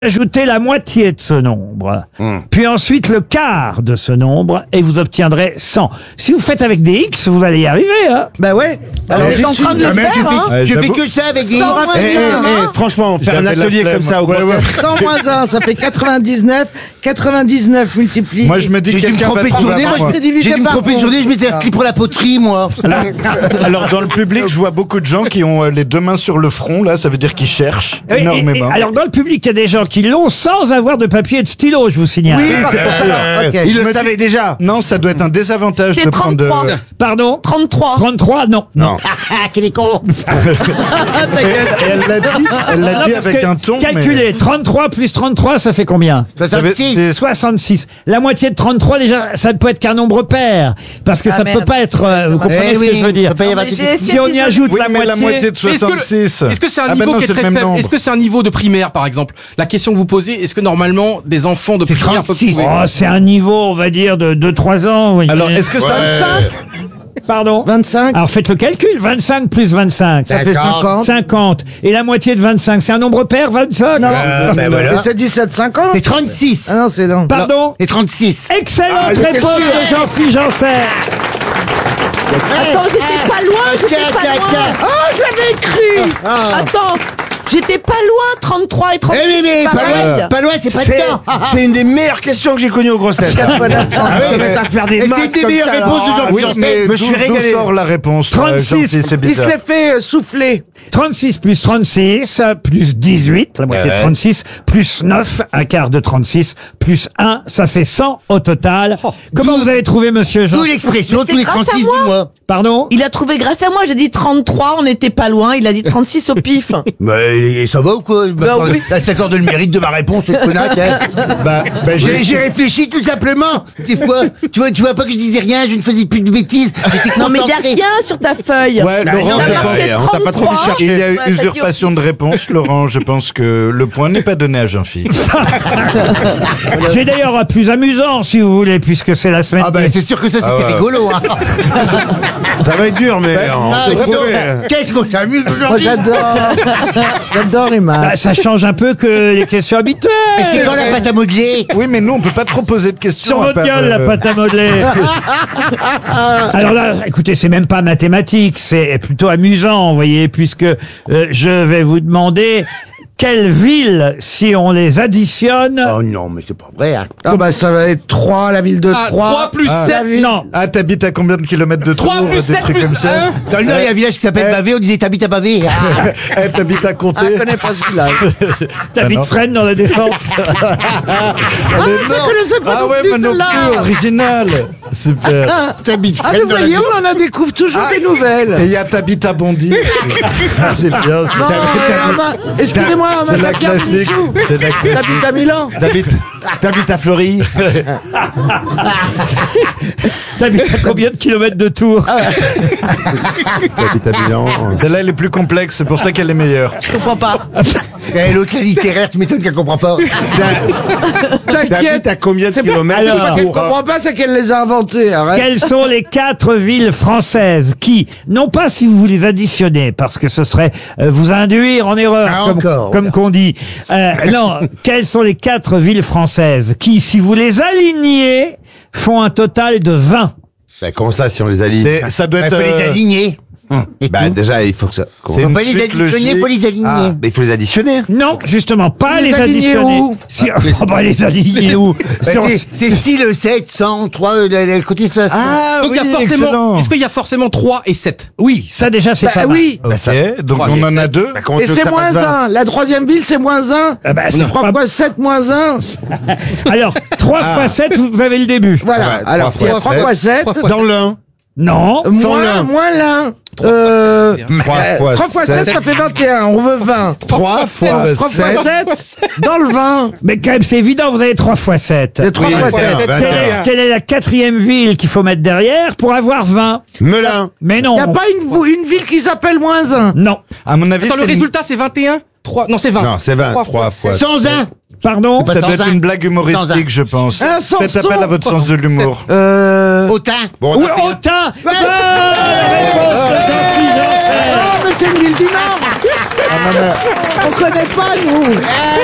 Ajoutez la moitié de ce nombre, puis ensuite le quart de ce nombre, et vous obtiendrez 100. Si vous faites avec des X, vous allez y arriver, hein. Bah ouais. Alors, On est en train de le faire, hein. Je fais que ça avec des... Franchement, faire un J'avais la atelier flemme. comme ça au Ouais, ouais. 100 moins 1, ça fait 99. 99 multiplié. Moi, je me dis que J'ai dû me quelqu'un va tromper de trouver journée, avant moi, moi. je t'ai divisé J'ai dû me par tromper de 11. journée, je m'étais inscrit pour la poterie, moi. Alors, dans le public, je vois beaucoup de gens qui ont les deux mains sur le front, là, ça veut dire qu'ils cherchent énormément. Alors dans le public, il y a des gens qui l'ont sans avoir de papier et de stylo, je vous signale. Oui, c'est pour ça. Ok. Il Je le me savait dis- déjà. Non, ça doit être un désavantage C'est de prendre de... 33. Pardon 33. 33, non. Non. Ah, quel est con. Et elle l'a dit Non, parce avec que, un ton. calculez, 33 plus 33, ça fait combien 66. 66. La moitié de 33, déjà, ça ne peut être qu'un nombre pair. Parce que ça ne peut pas être... vous comprenez ce que je veux dire? Si on y ajoute Oui, la mais la moitié de Est-ce que 66. est-ce que c'est un Ah, niveau bah non, qui est c'est très le même faible? nombre. Est-ce que c'est un niveau de primaire, par exemple? La question que vous posez, est-ce que normalement des enfants de primaire peuvent trouver? Oh, c'est un niveau, on va dire, de 2-3 ans. vous voyez. Alors, est-ce que ça... Pardon 25. Alors faites le calcul, 25 plus 25. Ça fait 50. 50. Et la moitié de 25, c'est un nombre pair, 25 Non. ben voilà. Et c'est 17,50. C'est 36. Ah non, c'est long. Pardon C'est 36. Excellente réponse de Jean-Philippe Janssen. Attends, j'étais pas loin, j'étais pas loin. Oh, j'avais écrit. Attends, j'étais pas loin, 33 et 38. mais pareil. pas loin, c'est pas C'est dedans. c'est une des meilleures questions que j'ai connues aux grosses têtes. Quatre fois la trente. Ah oui, mais t'as faire des Et maths c'est une des comme meilleures ça, réponses de alors. Jean-Philippe Oui, Janssen. mais Je me suis d'où régalé. sort la réponse 36. C'est Il se bizarre. l'est fait souffler. 36 plus 36, plus 18, la moitié de 36, plus 9, un quart de 36, plus 1, ça fait 100 au total. Comment vous avez trouvé, monsieur Jean? Toute l'expression, Mais c'est tous les grâce à 36 moi. du mois. Pardon? Il a trouvé grâce à moi, j'ai dit 33, on n'était pas loin, il a dit 36 au pif. Mais ça va ou quoi? oui. Ça s'accorde le mérite de ma réponse, cette connasse. J'ai réfléchi tout simplement. Des fois, tu vois pas que je disais rien, je ne faisais plus de bêtises. J'étais Non mais il y a concentré. rien sur ta feuille. Ouais, Laurent, T'as je marqué pense- on t'a pas trop vu 33. chercher. Il y a eu Ouais, t'as dit usurpation de réponse, Laurent. Je pense que le point n'est pas donné à Jean-Philippe. J'ai d'ailleurs plus amusant, si vous voulez, puisque c'est la semaine. Ah ben c'est sûr que ça c'était ouais. rigolo. Hein. Ça va être dur, mais on Ah, peut dis donc, trouver. qu'est-ce qu'on s'amuse Moi, aujourd'hui? j'adore les Bah, maths. ça change un peu que les questions habituelles. Et c'est quand la pâte à modeler? Oui, mais nous on peut pas trop poser de questions. Sur à votre part, gueule, la pâte à modeler. Alors là, écoutez, c'est même pas mathématique, c'est plutôt amusant, vous voyez, puisque je vais vous demander quelle ville, si on les additionne... Oh non, mais c'est pas vrai. Hein. Ah bah ça va être 3, la ville de 3. 3 plus 7. Non, Ah, t'habites à combien de kilomètres de 3 Tours, plus des 7 trucs plus comme ça 1. Dans le Nord, il y a un village qui s'appelle Bavé, on disait t'habites à Bavé. Ah. T'habites à Ah, Comté. je connais pas ce village. t'habites non. Fresnes dans la descente. je connaissais pas Ah non ouais, plus moi non celle-là. plus, original. Super. T'habites Ah, Fresnes vous dans la voyez, on en découvre toujours des Et nouvelles. il y a t'habites à Bondy. Ah, c'est bien. Non, excusez-moi, on C'est m'a la pas bien classique. Michou. C'est la classique. T'habites à Milan. T'habites à Fleury. T'habites à combien de kilomètres de Tours? T'habites à Milan. Celle-là, elle est plus complexe, c'est pour ça qu'elle est meilleure. Je comprends pas. Et l'autre, la littéraire, tu m'étonnes qu'elle comprend pas. T'habites T'inquiète. à combien de kilomètres Alors, de Pas qu'elle Tours comprend pas, c'est qu'elle les a inventés. Arrête. Quelles sont les 4 villes françaises qui, non pas si vous les additionnez, parce que ce serait vous induire en erreur, Ah, encore, comme qu'on dit. Non, quelles sont les 4 villes françaises qui, si vous les alignez, font un total de 20? Comment ça, si on les aligne? Ça doit Il être. faut les aligner. Bah déjà, il faut que ça... C'est Faut une pas les suite additionner, logique. faut les aligner. Ah, mais il faut les additionner. Non, justement, pas Les les aligner additionner. où Si, oh, bah, les aligner où? Sur- C'est style 7, 100, 3, le côté ça. Ah Donc il y a forcément. excellent. Est-ce qu'il y a forcément 3 et 7? Oui, ça déjà c'est Bah pas mal. oui. Ok, donc Trois, on c'est en a sept. deux. Et c'est moins 1. La troisième ville, c'est moins 1. Ah bah, c'est 3 pas- fois 7 moins 1. Alors, 3 fois 7, vous avez le début. Voilà. Ouais, Alors, il y a 3 fois 7. Dans l'un. Non. Moins l'un. 3 3 fois 7, ça fait 21. On veut 20. 3 fois 3 fois 7, dans le 20. Mais quand même, c'est évident, vous avez 3 fois 7. Les 3 Oui, fois 21, 7. 21. Quelle est la 4e ville qu'il faut mettre derrière pour avoir 20? Melun. Mais non. Il n'y a pas une ville qui s'appelle moins 1. Non. À mon avis, Attends, le c'est résultat c'est 21? 3. Non, c'est 20. Non, c'est 20. 3 3 fois. 101. Pardon? ça doit Sans être un. une blague Sans humoristique, un. je pense. Un sans Faites appel son. à votre sens de l'humour. Autain. Bon, Oui, Autun. Bonne réponse de Jean-Philippe Janssen. Ah, mais c'est une ville du Nord. On connaît pas, nous.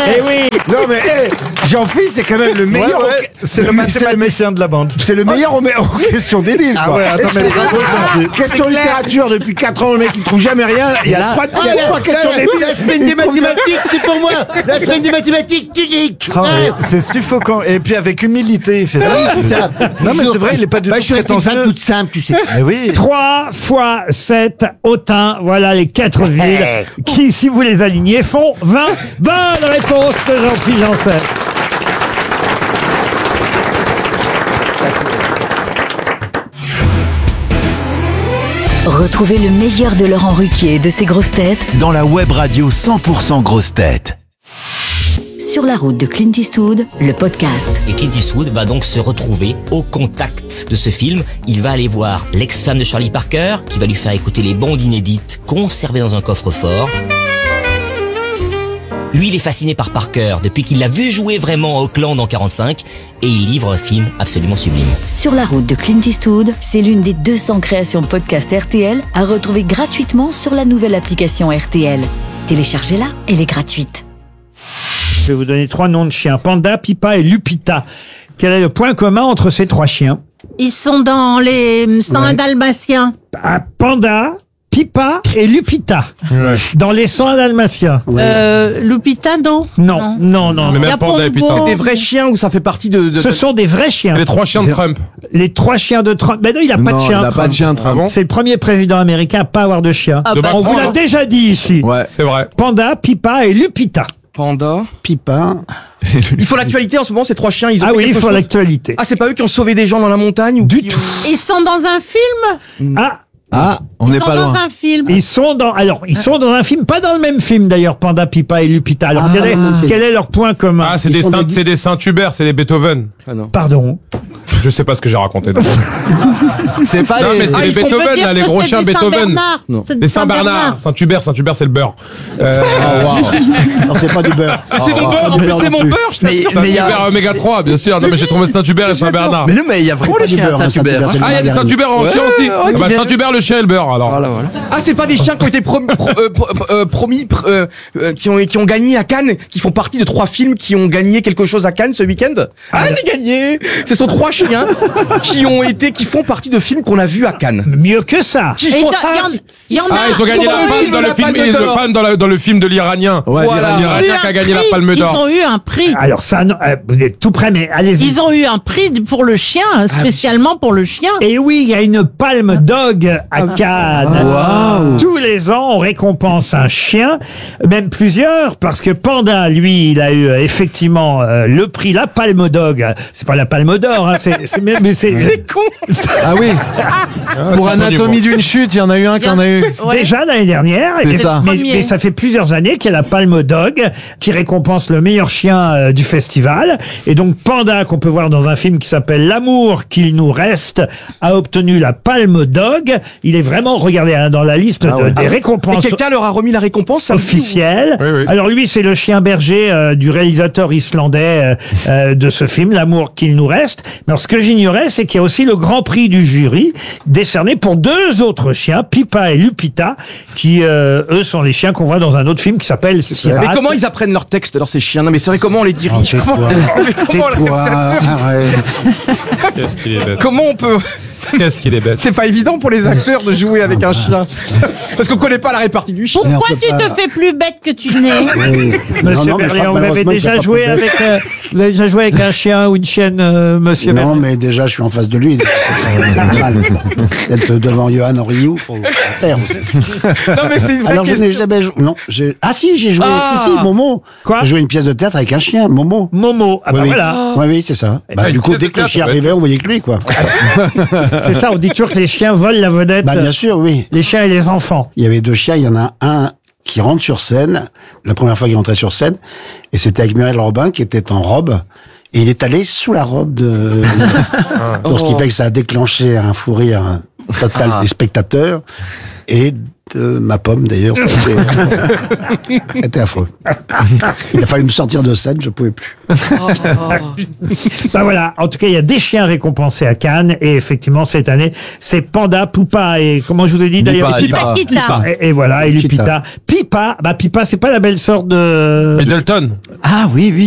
Eh oui. Non mais Jean-Philippe c'est quand même le meilleur. C'est le mathématicien de la bande. C'est le meilleur aux questions débiles. Ah quoi. ouais, attends, mais Question littérature depuis 4 ans, le mec il trouve jamais rien. Il y a trois questions débiles. La semaine des mathématiques, c'est pour moi. La semaine des mathématiques, tu dis. Ah ouais, c'est suffocant. Et puis avec humilité, il fait ça. Non mais c'est vrai, il est pas du tout Je suis resté une femme prétentieux. toute simple, tu sais. Mais oui. 3 fois 7, Autun, voilà les 4 villes qui, si vous les alignez, font 20. Bonne réponse de Jean-Philippe Janssen. Retrouvez le meilleur de Laurent Ruquier et de ses grosses têtes dans la web radio 100% grosses têtes. Sur la route de Clint Eastwood, le podcast. Et Clint Eastwood va donc se retrouver au contact de ce film. Il va aller voir l'ex-femme de Charlie Parker, qui va lui faire écouter les bandes inédites conservées dans un coffre-fort. Lui, il est fasciné par Parker depuis qu'il l'a vu jouer vraiment à Auckland en 45 et il livre un film absolument sublime. Sur la route de Clint Eastwood, c'est l'une des 200 créations podcast RTL à retrouver gratuitement sur la nouvelle application RTL. Téléchargez-la, elle est gratuite. Je vais vous donner 3 noms de chiens. Panda, Pipa et Lupita. Quel est le point commun entre ces 3 chiens? Ils sont dans les 101 Dalmatiens. Panda, Pipa et Lupita. Dans les 101 Dalmatiens. Lupita, non? Non. Mais Y a même Panda et Pombo. Pita. C'est des vrais chiens ou ça fait partie de... Ce sont des vrais chiens. Les 3 chiens de Trump. Les 3 chiens de Trump. Ben non, il n'a pas de chien. il a pas de chien, Trump. Ah bon? C'est le premier président américain à pas avoir de chien. Ah De bah, On vous Macron, l'a hein. déjà dit ici. Ouais. C'est vrai. Panda, Pipa et Lupita. Panda. Pipa. Il faut l'actualité en ce moment, ces 3 chiens, ils ont Ah fait oui, il quelque faut chose. l'actualité. Ah, c'est pas eux qui ont sauvé des gens dans la montagne ou Du qui tout. ont- Ils sont dans un film? Ah, On n'est Ils sont pas dans loin. un film. ils sont dans un film, pas dans le même film d'ailleurs, Panda, Pipa et Lupita. Alors quel est leur point commun? Ah, c'est des Saint-Hubert, c'est des Beethoven. Ah non. Pardon. Je sais pas ce que j'ai raconté. C'est pas Non, mais les. c'est Ah, les on peut Beethoven, dire là, les que gros c'est chiens des Beethoven. Saint-Bernard. Non. C'est Les Saint-Bernard. Saint-Hubert, c'est le beurre. Non, c'est pas du beurre. Ah, c'est mon beurre, en plus c'est mon beurre, je t'assure. Saint-Hubert Oméga 3, bien sûr. Non, mais j'ai trouvé Saint-Hubert et Saint-Bernard. Mais non, mais il y a vraiment les chiens à Saint-Hubert. Ah, il y a des Saint-Hubert en chien aussi. Ah bah, Saint-Hubert, le chien et le beurre, alors. Voilà. Ah, c'est pas des chiens qui ont été qui ont gagné à Cannes, qui font partie de 3 films qui ont gagné quelque chose à Cannes ce week-end. Ah, j'ai gagné. Ce sont 3 chiens qui font partie de films qu'on a vus à Cannes. Mieux que ça. Qui Et font- il y en a. Ah, ils ont gagné la palme dans le film, dans le film de l'Iranien. Ouais, Voilà. L'Iranien qui a gagné la palme Ils d'or. ont eu un prix. Alors ça, non, vous êtes tout près, mais allez-y. Ils ont eu un prix pour le chien, spécialement pour le chien. Et oui, il y a une palme dog à Cannes. Tous les ans, on récompense un chien, même plusieurs, parce que Panda, lui, il a eu effectivement le prix, la palme dog. C'est pas la palme d'or, hein, mais c'est con. Ah oui. Pour Anatomie d'une chute, il y en a eu un qui en a eu. déjà l'année dernière. C'est Et- ça. mais ça fait plusieurs années qu'il y a la palme dog qui récompense le meilleur chien du festival. Et donc Panda, qu'on peut voir dans un film qui s'appelle L'amour qu'il nous reste, a obtenu la palme dog. Il est vraiment, regardez, hein, dans la liste des Et récompenses quelqu'un leur a remis la récompense ça officielles. Oui, oui. Alors lui, c'est le chien berger du réalisateur islandais de ce film, L'amour qu'il nous reste. Mais alors ce que j'ignorais, c'est qu'il y a aussi le grand prix du jury décerné pour 2 autres chiens, Pipa et Lupita, qui eux sont les chiens qu'on voit dans un autre film qui s'appelle Sirat. Mais comment ils apprennent leur texte alors ces chiens? Non mais c'est vrai, comment on les dirige? Qu'est-ce qu'il est bête. Comment on peut... Qu'est-ce qu'il est bête. C'est pas évident pour les acteurs de jouer avec un chien. Parce qu'on connaît pas la répartie du chien. Pourquoi tu te fais plus bête que tu n'es? Monsieur Berléand, vous avez déjà joué avec vous avez déjà joué avec un chien ou une chienne, Monsieur Non, Berléand? mais déjà, je suis en face de lui. C'est normal. Être devant Johan Rioux, faut faire aussi. Non mais c'est une vraie Alors, je question. n'ai jamais joué. Non, ah si, j'ai joué. Si, Momo. Quoi? J'ai joué une pièce de théâtre avec un chien, Momo. Momo. Ah bah oui, voilà. Oui, oui, c'est ça. Bah, une du coup, pièce de dès que le théâtre, chien ouais. arrivait, on voyait que lui, quoi. C'est ça, on dit toujours que les chiens volent la vedette. Bah, bien sûr, oui. Les chiens et les enfants. Il y avait 2 chiens, il y en a un qui rentre sur scène, la première fois qu'il rentrait sur scène, et c'était avec Muriel Robin qui était en robe, et il est allé sous la robe de... Donc, ce qui fait que ça a déclenché un fou rire total des spectateurs, et ma pomme d'ailleurs. C'était affreux. Il a fallu me sortir de scène, je pouvais plus. Bah voilà, en tout cas, il y a des chiens récompensés à Cannes et effectivement cette année, c'est Panda, Poupa et comment je vous ai dit d'ailleurs, Pipa. et voilà, et Lupita. Pipa, bah Pipa, c'est pas la belle sorte de Middleton. Ah oui, oui.